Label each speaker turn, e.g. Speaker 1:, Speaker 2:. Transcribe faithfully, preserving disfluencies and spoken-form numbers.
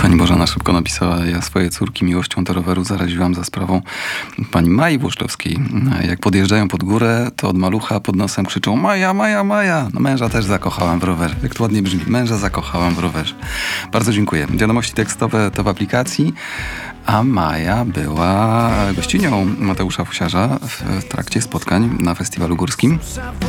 Speaker 1: Pani Bożena szybko napisała: ja swoje córki miłością do roweru zaraziłam za sprawą pani Mai Włoszczowskiej. Jak podjeżdżają pod górę, to od malucha pod nosem krzyczą: Maja, Maja, Maja. No, męża też zakochałam w rowerze. Jak to ładnie brzmi. Męża zakochałam w rowerze. Bardzo dziękuję. Wiadomości tekstowe to w aplikacji, a Maja była gościnią Mateusza Fusiarza w trakcie spotkań na festiwalu górskim.